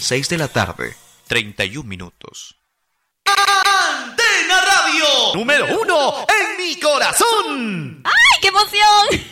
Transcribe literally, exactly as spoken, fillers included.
seis de la tarde, treinta y un minutos. Antena Radio, número uno en mi corazón. ¡Ay, qué emoción!